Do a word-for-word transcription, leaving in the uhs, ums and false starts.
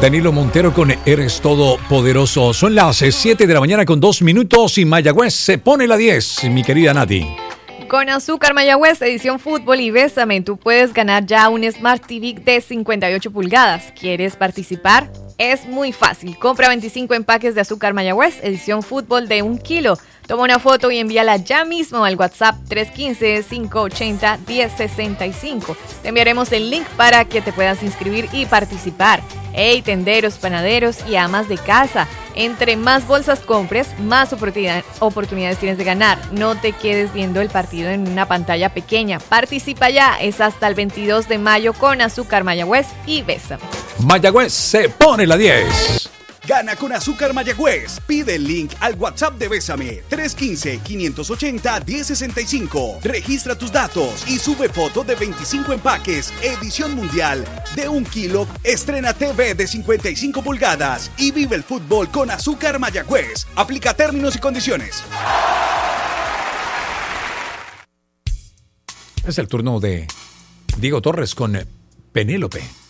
Danilo Montero con Eres Todopoderoso. Son las siete de la mañana con dos minutos y Mayagüez se pone la diez, mi querida Nati. Con Azúcar Mayagüez, edición fútbol y Bésame, tú puedes ganar ya un Smart T V de cincuenta y ocho pulgadas. ¿Quieres participar? Es muy fácil. Compra veinticinco empaques de Azúcar Mayagüez, edición fútbol de un kilo. Toma una foto y envíala ya mismo al WhatsApp tres uno cinco, cinco ocho cero, uno cero seis cinco. Te enviaremos el link para que te puedas inscribir y participar. Hey, tenderos, panaderos y amas de casa. Entre más bolsas compres, más oportunidad, oportunidades tienes de ganar. No te quedes viendo el partido en una pantalla pequeña. Participa ya. Es hasta el veintidós de mayo con Azúcar Mayagüez y Bésame. Mayagüez se pone la diez. Gana con Azúcar Mayagüez. Pide el link al WhatsApp de Bésame tres uno cinco, cinco ocho cero, uno cero seis cinco. Registra tus datos y sube foto de veinticinco empaques, edición mundial de un kilo. Estrena T V de cincuenta y cinco pulgadas y vive el fútbol con Azúcar Mayagüez. Aplica términos y condiciones. Es el turno de Diego Torres con Penélope.